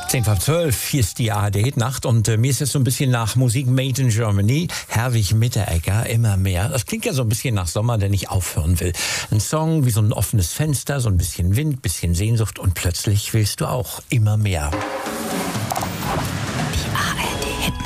10:12, hier ist die ARD-Nacht und mir ist jetzt so ein bisschen nach Musik Made in Germany. Herwig Mitteregger, immer mehr. Das klingt ja so ein bisschen nach Sommer, der nicht aufhören will. Ein Song wie so ein offenes Fenster, so ein bisschen Wind, bisschen Sehnsucht und plötzlich willst du auch immer mehr.